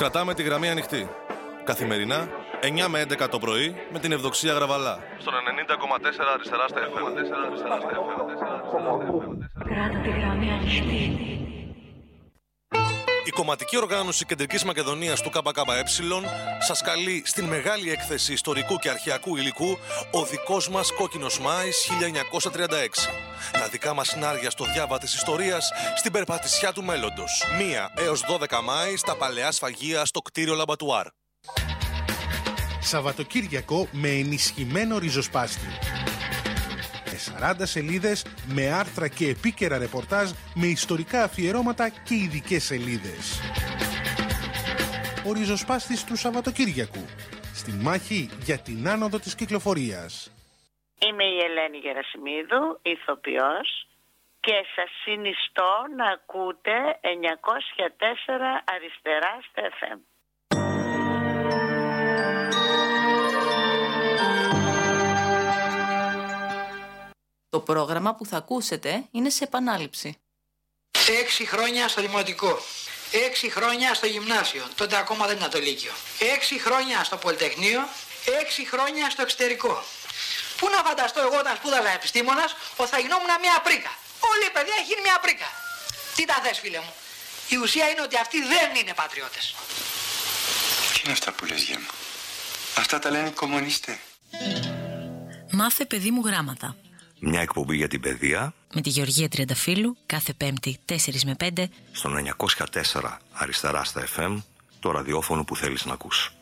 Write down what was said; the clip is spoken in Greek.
Κρατάμε τη γραμμή ανοιχτή. Καθημερινά, 9 με 11 το πρωί, με την Ευδοξία Γραβαλά. Στον 90,4 αριστερά στα FM. Κράτα τη γραμμή ανοιχτή. Η κομματική οργάνωση Κεντρικής Μακεδονίας του ΚΚΕ σας καλεί στην μεγάλη έκθεση ιστορικού και αρχαιακού υλικού «Ο δικός μας κόκκινος Μάης 1936». Τα δικά μας σινάρια στο διάβα της ιστορίας στην περπατησιά του μέλλοντος. 1 έως 12 Μάη στα παλαιά σφαγεία στο κτίριο Λαμπατουάρ. Σαββατοκύριακο με ενισχυμένο ριζοσπάστη. 40 σελίδες με άρθρα και επίκαιρα ρεπορτάζ με ιστορικά αφιερώματα και ειδικές σελίδες. Ο ριζοσπάστης του Σαββατοκύριακου. Στη μάχη για την άνοδο της κυκλοφορίας. Είμαι η Ελένη Γερασιμίδου, ηθοποιός, και σας συνιστώ να ακούτε 904 αριστερά στα FM. Το πρόγραμμα που θα ακούσετε είναι σε επανάληψη. 6 χρόνια στο δημοτικό, 6 χρόνια στο γυμνάσιο, τότε ακόμα δεν ήταν το λύκειο, 6 χρόνια στο πολυτεχνείο, 6 χρόνια στο εξωτερικό. Πού να φανταστώ εγώ όταν σπούδαζα επιστήμονας ότι θα γινόμουν μια πρίκα. Όλη η παιδεία έχει γίνει μια πρίκα. Τι τα θες, φίλε μου? Η ουσία είναι ότι αυτοί δεν είναι πατριώτες. Τι είναι αυτά που λες, γεια μου? Αυτά τα λένε οι κομμουνιστές. Μάθε παιδί μου γράμματα. Μια εκπομπή για την παιδεία με τη Γεωργία Τριανταφύλου κάθε Πέμπτη 4 με 5 στον 904 αριστερά στα FM, το ραδιόφωνο που θέλεις να ακούς.